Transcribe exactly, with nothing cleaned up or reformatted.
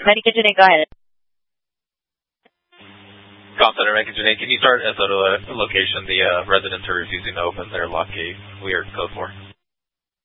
Medica Janae, go ahead. Call Center, Medica Janae, can you start S O to a location? The uh, residents are refusing to open their lock gate. We are code four.